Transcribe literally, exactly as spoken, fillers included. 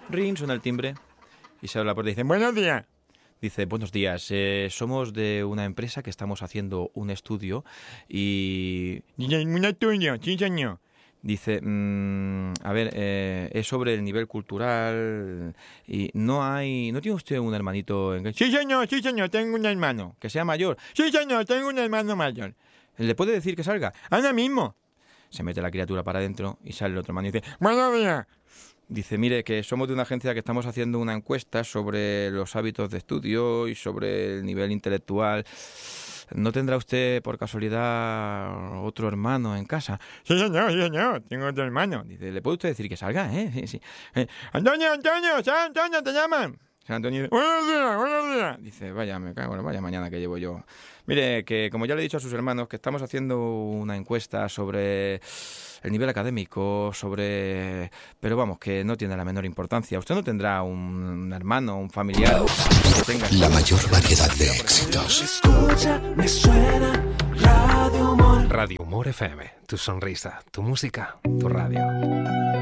Ring, suena el timbre y se abre la puerta y dice, buenos días. Dice, buenos días, eh, somos de una empresa que estamos haciendo un estudio y... Un estudio, sí señor. Dice, mmm, a ver, eh, es sobre el nivel cultural y no hay... ¿No tiene usted un hermanito? En... Sí señor, sí señor, tengo un hermano, que sea mayor. Sí señor, tengo un hermano mayor. ¿Le puede decir que salga? Ahora mismo. Se mete la criatura para adentro y sale el otro hermano y dice, buenos días. Dice, mire, que somos de una agencia que estamos haciendo una encuesta sobre los hábitos de estudio y sobre el nivel intelectual. ¿No tendrá usted, por casualidad, otro hermano en casa? Sí, señor, sí, señor, tengo otro hermano. Dice, ¿le puede usted decir que salga? ¿Eh? Sí, sí. Eh, Antonio, Antonio, San Antonio, te llaman. San Antonio dice, buenos días, buenos días. Dice, vaya, me cago, vaya mañana que llevo yo. Mire, que como ya le he dicho a sus hermanos, que estamos haciendo una encuesta sobre el nivel académico, sobre... Pero vamos, que no tiene la menor importancia. Usted no tendrá un hermano, un familiar que tenga... La mayor variedad de éxitos. Escucha, me suena Radio Humor. Radio Humor F M, tu sonrisa, tu música, tu radio.